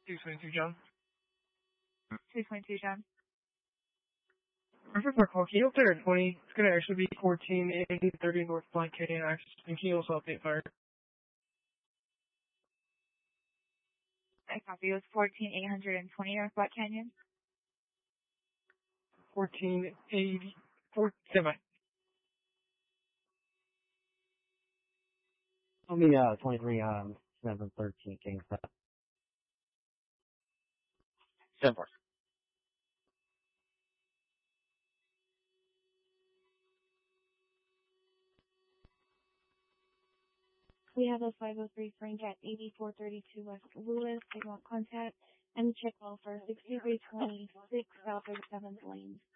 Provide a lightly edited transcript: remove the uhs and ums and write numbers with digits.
222, John. 222, John. Perfect, Mark. Can you update our 20? It's going to actually be 14-830 North Black Canyon access. And can you also update fire? I copy. It was 14820 North Black Canyon. 1484 semi. It'll be 23 713 King. 7-4. We have a 503 Frank at 8432 West Lewis. They want contact and check well for 6326 south of 7th lane.